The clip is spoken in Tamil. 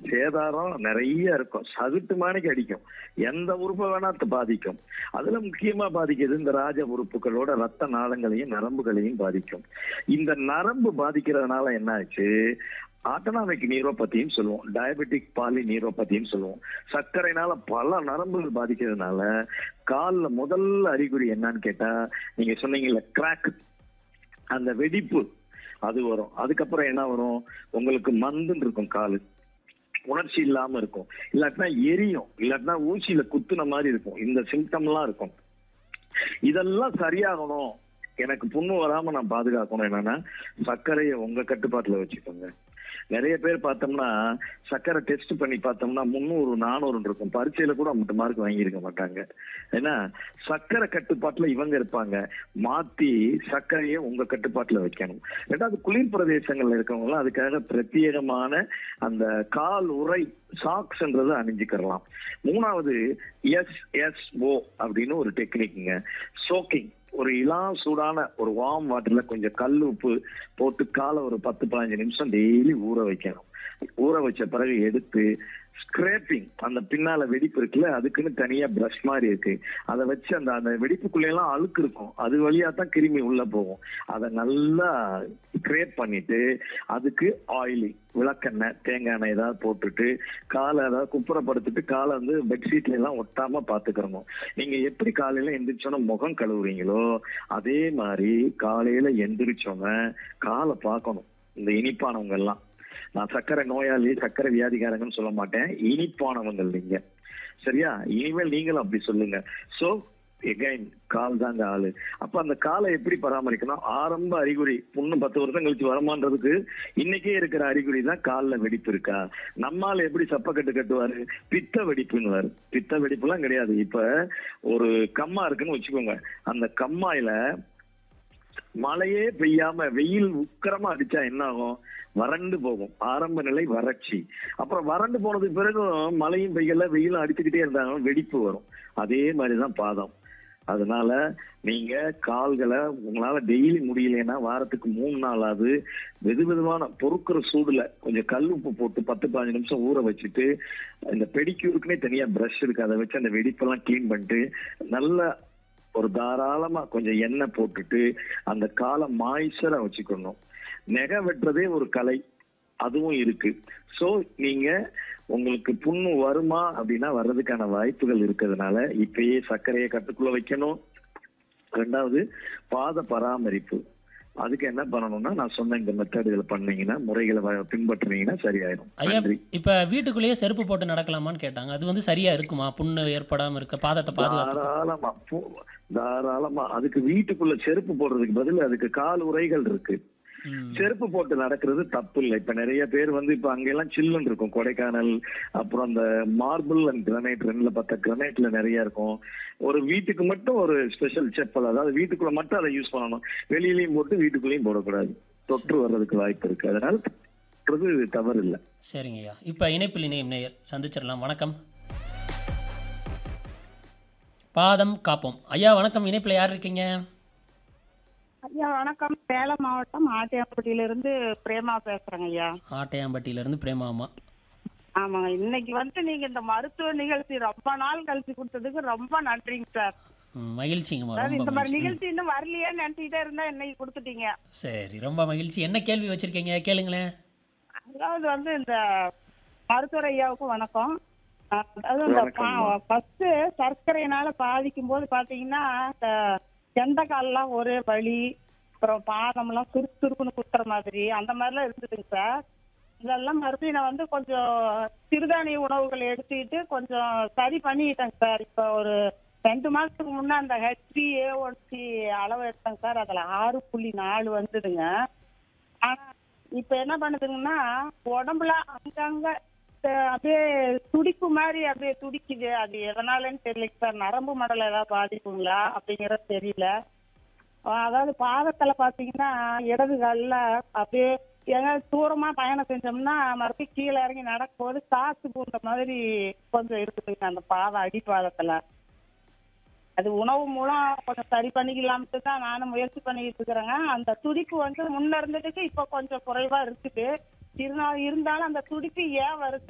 சேதாரம் நிறைய இருக்கும். சகுட்டு மாணிக்கு அடிக்கும். எந்த உறுப்பை வேணா பாதிக்கும். அதுல முக்கியமா பாதிக்கிறது இந்த ராஜ உறுப்புகளோட ரத்த நாளங்களையும் நரம்புகளையும் பாதிக்கும். இந்த நரம்பு பாதிக்கிறதுனால என்ன ஆச்சு, ஆட்டோனாமிக் நியூரோபதின்னு சொல்லுவோம், டயபெட்டிக் பாலி நியூரோபதின்னு சொல்லுவோம். சர்க்கரைனால பல நரம்புகள் பாதிக்கிறதுனால கால்ல முதல் அறிகுறி என்னன்னு கேட்டா, நீங்க சொன்னீங்கல்ல கிராக், அந்த வெடிப்பு அது வரும். அதுக்கப்புறம் என்ன வரும், உங்களுக்கு மந்துன்னு இருக்கும், காலு உணர்ச்சி இல்லாம இருக்கும், இல்லாட்டினா எரியும், இல்லாட்டினா ஊசியில குத்துன மாதிரி இருக்கும். இந்த சிம்டம் எல்லாம் இருக்கும். இதெல்லாம் சரியாகணும், எனக்கு புண்ணு வராம நான் பாதுகாக்கணும், என்னன்னா சர்க்கரையை உங்க கட்டுப்பாட்டுல வச்சுக்கோங்க. நிறைய பேர் பார்த்தோம்னா சர்க்கரை டெஸ்ட் பண்ணி பார்த்தோம்னா 300 400 இருக்கும். பரீட்சையில கூட 50 மார்க் வாங்கியிருக்க மாட்டாங்க. ஏன்னா சர்க்கரை கட்டுப்பாட்டுல இவங்க இருப்பாங்க. மாத்தி சர்க்கரையை உங்க கட்டுப்பாட்டுல வைக்கணும். ரெண்டாவது, குளிர் பிரதேசங்கள்ல இருக்கவங்க எல்லாம் அதுக்காக பிரத்யேகமான அந்த கால் உறை சாக்ஸ்ன்றதை அணிஞ்சுக்கலாம். மூணாவது, SSO அப்படின்னு ஒரு டெக்னிக்ங்க, சோக்கிங். ஒரு இளம் சூடான ஒரு வார்ம் வாட்டர்ல கொஞ்சம் கல் உப்பு போட்டு காலை ஒரு 10-15 நிமிஷம் டெய்லி ஊற வைக்கணும். ஊற வச்ச பிறகு எடுத்து ஸ்கிரேப்பிங், அந்த பின்னால வெடிப்பு இருக்குல்ல, அதுக்குன்னு தனியா பிரஷ் மாதிரி இருக்கு, அதை வச்சு அந்த அந்த வெடிப்புக்குள்ள எல்லாம் அழுக்கு இருக்கும், அது வழியா தான் கிருமி உள்ள போகும். அதை நல்லா ஸ்கிரேப் பண்ணிட்டு அதுக்கு ஆயிலி விளக்கெண்ணெய் தேங்காய் எண்ணெய் ஏதாவது போட்டுட்டு காலை ஏதாவது குப்புறப்படுத்திட்டு காலை வந்து பெட்ஷீட்ல எல்லாம் ஒட்டாம பாத்துக்கிறணும். நீங்க எப்படி காலையில எந்திரிச்சோன்னா முகம் கழுவுறீங்களோ அதே மாதிரி காலையில எந்திரிச்சோங்க காலை பார்க்கணும். இந்த இனிப்பானவங்க எல்லாம், நான் சர்க்கரை நோயாளி சர்க்கரை வியாதிகாரங்கன்னு சொல்ல மாட்டேன், இனிப்பானவங்க நீங்க, சரியா? இனிமேல் நீங்களும் அப்படி சொல்லுங்க. சோ எகைன் கால் தாங்க ஆளு. அப்ப அந்த காலை எப்படி பராமரிக்கணும், ஆரம்ப அறிகுறி புண்ணு 10 வருஷம் கழிச்சு வரமான்றதுக்கு இன்னைக்கே இருக்கிற அறிகுறி தான் கால்ல வெடிப்பு இருக்கா. நம்மால எப்படி சப்பக்கட்டு கட்டுவாரு, பித்த வெடிப்புன்னு. பித்த வெடிப்பு எல்லாம் கிடையாது. இப்ப ஒரு கம்மா இருக்குன்னு வச்சுக்கோங்க, அந்த கம்மாயில மழையே பெய்யாம வெயில் உக்கிரமா அடிச்சா என்ன ஆகும், வறண்டு போகும். ஆரம்ப நிலை வறட்சி. அப்புறம் வறண்டு போனதுக்கு பிறகும் மழையும் பெய்யல வெயிலும் அடிச்சுக்கிட்டே இருந்தாலும் வெடிப்பு வரும். அதே மாதிரிதான் பாதம். அதனால நீங்க கால்களை உங்களால டெய்லி முடியலன்னா வாரத்துக்கு 3 நாளாவது வெது வெதுவான பொறுக்கிற சூடுல கொஞ்சம் கல் உப்பு போட்டு 10-15 நிமிஷம் ஊற வச்சுட்டு, இந்த பெடிக்யூருக்குன்னே தனியா பிரஷ் இருக்கு, அதை வச்சு அந்த வெடிப்பெல்லாம் கிளீன் பண்ணிட்டு நல்ல ஒரு தாராளமா கொஞ்சம் எண்ணெய் போட்டுட்டு அந்த காலை மாய்ச்சரா வச்சுக்கணும். நெகை வெட்டுறதே ஒரு கலை, அதுவும் இருக்கு. சோ நீங்க உங்களுக்கு புண்ணு வருமா அப்படின்னா வர்றதுக்கான வாய்ப்புகள் இருக்கிறதுனால இப்பயே சர்க்கரையை கட்டுக்குள்ள வைக்கணும். ரெண்டாவது, பாத பராமரிப்பு. அதுக்கு என்ன பண்ணணும்னா நான் சொன்ன இந்த மெத்தடுகளை பண்ணீங்கன்னா, முறைகளை பின்பற்றுனீங்கன்னா சரியாயிடும். ஐயா, நன்றி. இப்ப வீட்டுக்குள்ளேயே செருப்பு போட்டு நடக்கலாமான்னு கேட்டாங்க. அது வந்து சரியா இருக்குமா, புண்ணு ஏற்படாம இருக்க, பாதத்தை பாதுகாத்துக்க? தாராளமா தாராளமா. அதுக்கு வீட்டுக்குள்ள செருப்பு போடுறதுக்கு பதில் அதுக்கு கால் உறைகள் இருக்கு. செருப்பு போட்டு நடக்கிறது தப்பு இல்லை. இப்ப நிறைய பேர் வந்து இப்ப அங்கெல்லாம் சில்லுன்னு இருக்கும், கொடைக்கானல், அப்புறம் அந்த மார்பிள் அண்ட் கிரானைட், 2 கிரானைட்ல நிறைய இருக்கும். ஒரு வீட்டுக்கு மட்டும் ஒரு ஸ்பெஷல் செப்பல், அதாவது வீட்டுக்குள்ள மட்டும் அதை யூஸ் பண்ணணும், வெளியிலயும் போட்டு வீட்டுக்குள்ளேயும் போடக்கூடாது, தொற்று வர்றதுக்கு வாய்ப்பு இருக்கு. அதனால தவறு இல்லை. சரிங்க ஐயா. இப்ப இணைப்பில் இணையம் நேயர் சந்திச்சிடலாம். வணக்கம். பாதம் காப்போம். ஐயா வணக்கம். இணைப்பில் யார் இருக்கீங்க? ஐயா வணக்கம். சேலம் மாவட்டம் ஆட்டியாம்பட்டியிலிருந்து பிரேமா பேசுறேங்க ஐயா. ஆட்டையாம்பட்டியிலிருந்து பிரேமாமா. ஆமாங்க, இன்னைக்கு வந்து நீங்க இந்த மருத்துவ நிகழ்ச்சி ரொம்ப நாள் கழிச்சு கொடுத்ததுக்கு ரொம்ப நன்றிங்க சார். மகிழ்ச்சிங்கம்மா, அதாவது ரொம்ப இந்த மாதிரி மகிழ்ச்சி. நிகழ்ச்சி இன்னும் வரலையே நினைச்சுக்கிட்டே இருந்தா இன்னைக்கு கொடுத்துட்டீங்க. சரி, ரொம்ப மகிழ்ச்சி. என்ன கேள்வி வச்சிருக்கீங்க, கேளுங்களேன். அதாவது வந்து இந்த மருத்துவர் ஐயாவுக்கும் வணக்கம். அதாவது இந்த ஃபர்ஸ்ட் சர்க்கரையினால பாதிக்கும் போது பாத்தீங்கன்னா இந்த எந்த காலெல்லாம் ஒரே வலி, அப்புறம் பாதம்லாம் சுருக்குன்னு குத்துற மாதிரி அந்த மாதிரிலாம் இருந்ததுங்க சார். இதெல்லாம் மறுபடியும் நான் வந்து கொஞ்சம் சிறுதானிய உணவுகள் எடுத்துக்கிட்டு கொஞ்சம் சரி பண்ணிக்கிட்டேங்க சார். இப்போ ஒரு 2 மாசத்துக்கு முன்னே அந்த HbA1c அளவு எடுத்தேங்க சார், அதில் 6.4 வந்ததுங்க. ஆனா இப்ப என்ன பண்ணுதுங்கன்னா உடம்புல அங்கங்க அப்படியே துடிப்பு மாதிரி அப்படியே துடிக்குது. அது எதனாலன்னு தெரியல சார். நரம்பு மண்டலம் ஏதாவது பாதிப்புங்களா அப்படிங்கறது தெரியல. அதாவது பாதத்துல பாத்தீங்கன்னா இடது காலில் அப்படியே ஏதாவது தூரமா பயணம் செஞ்சோம்னா மறுபடியும் கீழே இறங்கி நடக்கும் போது காசு பூந்த மாதிரி கொஞ்சம் இருக்குதுங்க அந்த பாதம் அடிப்பாதத்துல. அது உணவு மூலம் கொஞ்சம் சரி பண்ணிக்கலாம்ட்டு தான் நானும் முயற்சி பண்ணிக்கிட்டு இருக்கிறேங்க. அந்த துடிப்பு வந்து முன்ன இருந்ததுக்கு இப்ப கொஞ்சம் குறைவா இருக்குது. இருந்தாலும் அந்த துடிப்பு ஏன் வருது